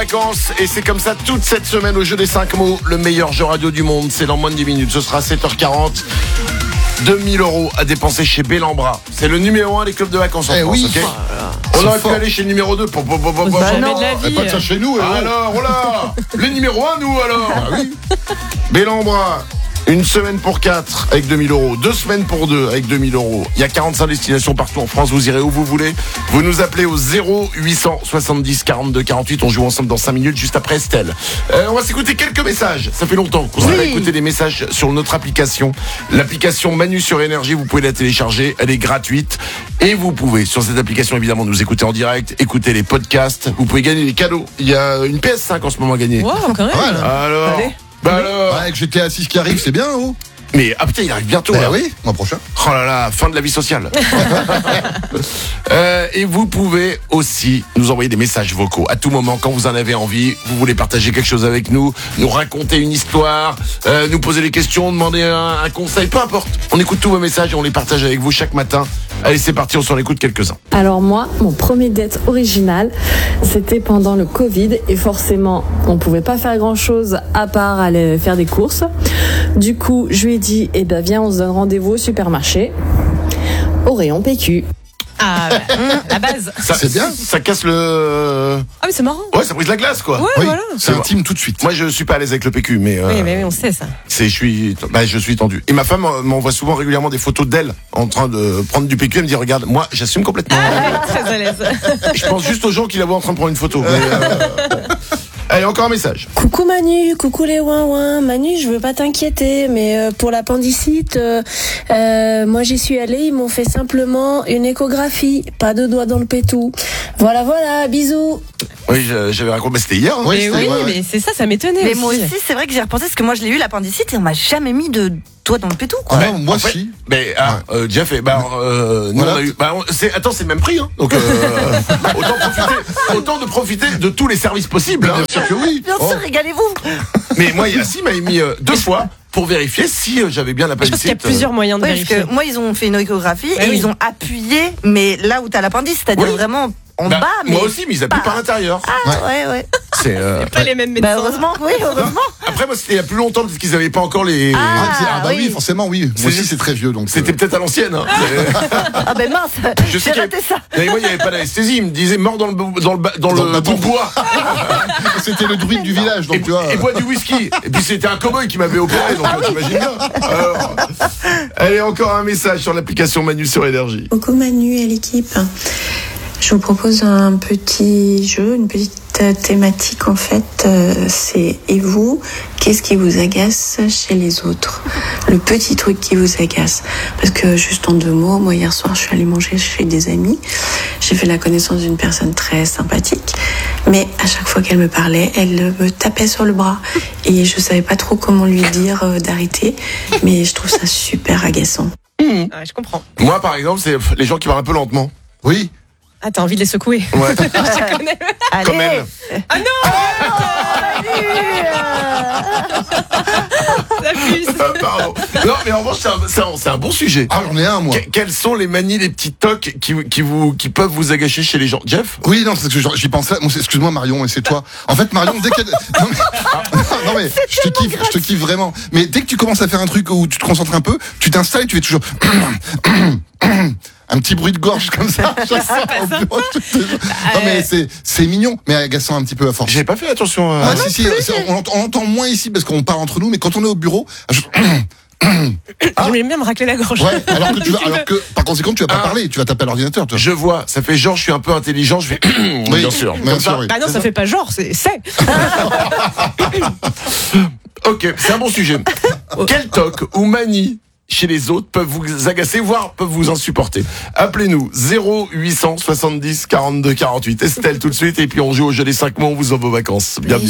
Vacances, et c'est comme ça toute cette semaine au jeu des 5 mots, le meilleur jeu radio du monde. C'est dans moins de 10 minutes, ce sera 7h40. 2000 € à dépenser chez Bellambra. C'est le numéro 1 des clubs de vacances en France, oui. ok. On aurait pu aller chez le numéro 2 pour Jamais de la vie. Pas de ça chez nous. Alors, oh là, le numéro 1, nous, alors. Ah oui. Bellambra, une semaine pour 4 avec 2000 €, 2 semaines pour 2 avec 2000 €. Il y a 45 destinations partout en France, vous irez où vous voulez. Vous nous appelez au 0870 42 48. On joue ensemble dans 5 minutes, juste après Estelle. On va s'écouter quelques messages. Ça fait longtemps qu'on a écouté des messages sur notre application. L'application Manu sur Énergie, vous pouvez la télécharger, elle est gratuite. Et vous pouvez, sur cette application, évidemment, nous écouter en direct, écouter les podcasts. Vous pouvez gagner des cadeaux. Il y a une PS5 en ce moment à gagner. Wow, quand même. Alors, Allez. alors. Avec GTA 6 qui arrive, c'est bien, oh. Mais putain, il arrive bientôt. Là. Oui, mois prochain. Oh là là, fin de la vie sociale. Et vous pouvez aussi nous envoyer des messages vocaux à tout moment quand vous en avez envie. Vous voulez partager quelque chose avec nous, nous raconter une histoire, nous poser des questions, demander un conseil, peu importe. On écoute tous vos messages et on les partage avec vous chaque matin. Allez, c'est parti, on s'en écoute quelques-uns. Alors moi, mon premier date original, c'était pendant le Covid et forcément, on pouvait pas faire grand-chose à part aller faire des courses. Du coup, je lui ai dit, viens, on se donne rendez-vous au supermarché, au rayon PQ. Ah, la base. C'est bien. Ça casse le... Ah, mais c'est marrant. Ouais, ça brise la glace, quoi. Ouais, Oui, voilà. c'est intime tout de suite. Moi, je suis pas à l'aise avec le PQ, mais... Oui, mais on sait ça. je suis tendu. Et ma femme m'envoie souvent régulièrement des photos d'elle en train de prendre du PQ. Elle me dit, regarde, moi, j'assume complètement. Très à l'aise. Je pense juste aux gens qui la voient en train de prendre une photo. Allez, encore un message. Coucou Manu, coucou les ouin-ouin. Manu, je veux pas t'inquiéter, mais pour l'appendicite, moi j'y suis allée, ils m'ont fait simplement une échographie, pas de doigts dans le pétou. Voilà, bisous. Oui, j'avais raconté, mais c'était hier. Hein. Mais oui, ouais. mais c'est ça, ça m'étonnait. Mais moi aussi, c'est vrai que j'ai repensé parce que moi je l'ai eu l'appendicite et on m'a jamais mis de doigt dans le pétou, quoi. Non, moi En fait, si. Mais déjà fait. Nous Voilà. on a eu. Attends, c'est le même prix. Hein. Donc autant de profiter de tous les services possibles. Hein. Bien sûr que oui. Bien sûr, régalez-vous. Mais moi, Yassim m'avait mis 2 fois pour vérifier si j'avais bien Je pense qu'il y a l'appendicite. plusieurs moyens de Oui, parce vérifier. que moi, ils ont fait une échographie Ouais, et oui. ils ont appuyé, mais là où t'as l'appendice, c'est-à-dire Oui. vraiment en Bah, bas. Mais moi aussi, mais ils appuient par l'intérieur. ouais. C'est. Pas les mêmes médecins. Bah, heureusement, oui, heureusement. Après, moi, c'était il y a plus longtemps parce qu'ils n'avaient pas encore les. Ah bah oui, oui. forcément, oui. Moi aussi, c'est très vieux, donc. C'était peut-être à l'ancienne. Hein. Ah ben mince, Je sais j'ai raté ça. Mais moi, il n'y avait pas d'anesthésie. Il me disait mort dans le bout de bois. C'était le druide du village, donc tu vois. Et boit du whisky. Et puis c'était un cow-boy qui m'avait opéré, donc t'imagines bien. Alors, allez, encore un message sur l'application Manu sur Énergie. Coucou Manu et l'équipe. Je vous propose un petit jeu, une petite thématique en fait. C'est et vous, qu'est-ce qui vous agace chez les autres? Le petit truc qui vous agace. Parce que juste en 2 mots, moi hier soir je suis allée manger chez des amis. J'ai fait la connaissance d'une personne très sympathique. Mais à chaque fois qu'elle me parlait, elle me tapait sur le bras. Et je savais pas trop comment lui dire d'arrêter. Mais je trouve ça super agaçant. Ah, je comprends. Moi, par exemple, c'est les gens qui parlent un peu lentement. Oui. Ah, t'as envie de les secouer. Ouais. Je connais. Allez. Comme elle. Ah non Ça pue. Pardon. Non, mais en revanche, c'est un bon sujet. Ah, j'en ai un, moi. Quelles sont les manies, les petits tocs qui peuvent vous agacer chez les gens? Jeff? Oui, non, c'est parce que j'y pensais. Bon, excuse-moi, Marion, et c'est toi. En fait, Marion, dès qu'elle. Non, mais je te kiffe vraiment. Mais dès que tu commences à faire un truc où tu te concentres un peu, tu t'installes et tu fais toujours. Un petit bruit de gorge comme ça. Non, mais c'est mignon, mais agaçant un petit peu à force. J'ai pas fait attention. Ah, si, on entend moins ici parce qu'on parle entre nous, mais quand on est au bureau. J'aime bien me racler la gorge. Ouais, alors que par conséquent, tu vas pas parler, tu vas taper à l'ordinateur, toi. Je vois, ça fait genre, je suis un peu intelligent, je vais. Oui, bien sûr. bien sûr, oui. Bah non, ça fait pas genre, c'est. Ok, c'est un bon sujet. Quel toc ou manie chez les autres peuvent vous agacer, voire peuvent vous insupporter? Appelez-nous 0870 42 48. Estelle tout de suite, et puis on joue au jeu des 5 mots, on vous envoie vos vacances. Bienvenue.